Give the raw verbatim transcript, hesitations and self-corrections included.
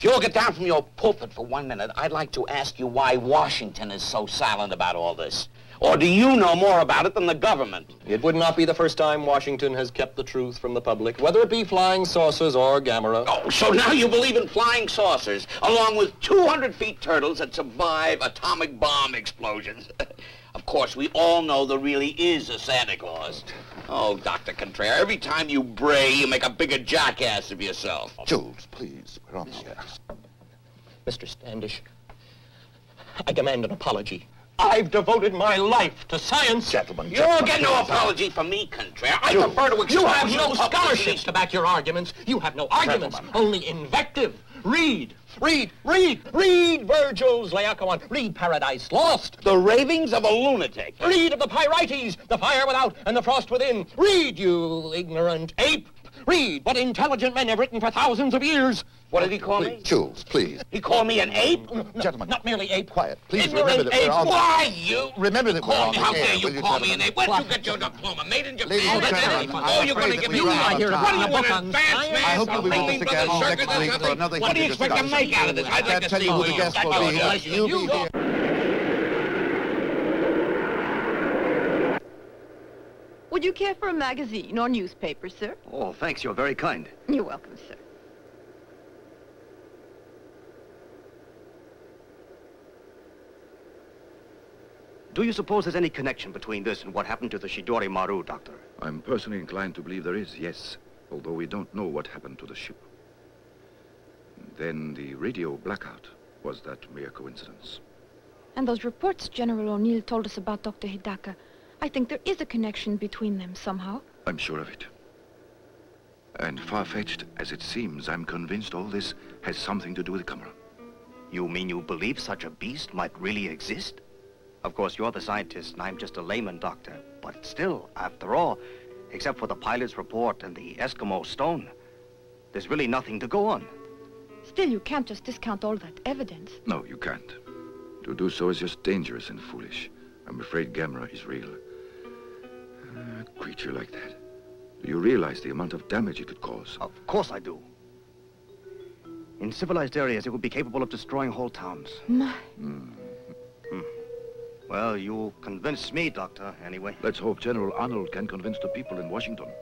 If you'll get down from your pulpit for one minute, I'd like to ask you why Washington is so silent about all this. Or do you know more about it than the government? It would not be the first time Washington has kept the truth from the public, whether it be flying saucers or gamma ray. Oh, so now you believe in flying saucers, along with two hundred feet turtles that survive atomic bomb explosions. Of course, we all know there really is a Santa Claus. Oh, Doctor Contraire, every time you bray, you make a bigger jackass of yourself. Jules, please, we're on the air. Mister Standish, I demand an apology. I've devoted my life to science. Gentlemen, You'll gentlemen, get no please. apology from me, Contraire. I Jules, prefer to expose You have no publicly. scholarships to back your arguments. You have no arguments, Gentlemen. only invective. Read, read, read, read Virgil's Laocoon. Read Paradise Lost. The ravings of a lunatic. Read of the Pyrites, the fire without and the frost within. Read, you ignorant ape. Read what intelligent men have written for thousands of years. What did he call Please, me? Jules, please. He called me an ape? Gentlemen. Not merely ape. Quiet. Please Ignorant remember that ape. we're on the... Why, you? Remember that we're Call on me. the How air, dare will you you, call me an gentlemen? ape? Where'd you get your diploma? Made in Japan? Ladies and That's gentlemen, anything. I'm Oh, you're afraid going to that give we me ran what? out of time. What do you want, Book an on advancement? science? I hope you'll be with us Leaving again Brother next Circus or week for something? another What do you expect to discussion. make out of this? I'd I like can't to tell see you who the you. guest will Oh, be. yeah. You'll You be go. here. Would you care for a magazine or newspaper, sir? Oh, thanks. You're very kind. You're welcome, sir. Do you suppose there's any connection between this and what happened to the Chidori Maru, Doctor? I'm personally inclined to believe there is, yes, although we don't know what happened to the ship. Then the radio blackout. Was that mere coincidence? And those reports General O'Neill told us about Doctor Hidaka, I think there is a connection between them somehow. I'm sure of it. And far-fetched as it seems, I'm convinced all this has something to do with the camera. You mean you believe such a beast might really exist? Of course, you're the scientist and I'm just a layman, Doctor. But still, after all, except for the pilot's report and the Eskimo stone, there's really nothing to go on. Still, you can't just discount all that evidence. No, you can't. To do so is just dangerous and foolish. I'm afraid Gamera is real. A creature like that. Do you realize the amount of damage it could cause? Of course I do. In civilized areas, it would be capable of destroying whole towns. My. Mm. Well, you convinced me, Doctor, anyway. Let's hope General Arnold can convince the people in Washington.